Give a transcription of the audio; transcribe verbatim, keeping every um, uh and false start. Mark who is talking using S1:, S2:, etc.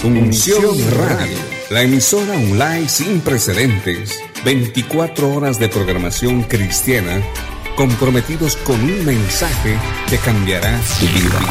S1: Unción Radio, la emisora online sin precedentes. veinticuatro horas de programación cristiana, comprometidos con un mensaje que cambiará tu vida.